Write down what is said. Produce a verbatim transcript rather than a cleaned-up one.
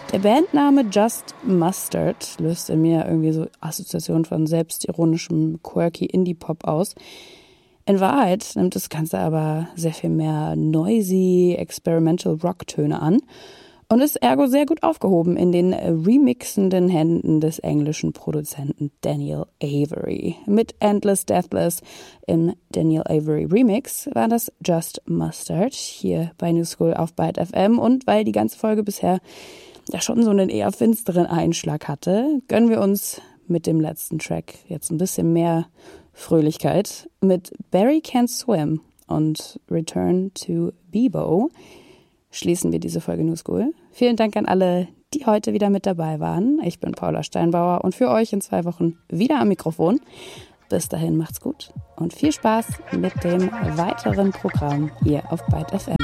Der Bandname Just Mustard löst in mir irgendwie so Assoziationen von selbstironischem, quirky Indie-Pop aus. In Wahrheit nimmt das Ganze aber sehr viel mehr noisy, experimental Rock-Töne an und ist ergo sehr gut aufgehoben in den remixenden Händen des englischen Produzenten Daniel Avery. Mit Endless Deathless im Daniel Avery Remix war das Just Mustard hier bei New School auf Byte F M. Und weil die ganze Folge bisher ja schon so einen eher finsteren Einschlag hatte, gönnen wir uns mit dem letzten Track jetzt ein bisschen mehr Fröhlichkeit. Mit Barry Can't Swim und Return to Bebo schließen wir diese Folge New School. Vielen Dank an alle, die heute wieder mit dabei waren. Ich bin Paula Steinbauer und für euch in zwei Wochen wieder am Mikrofon. Bis dahin macht's gut und viel Spaß mit dem weiteren Programm hier auf Byte F M.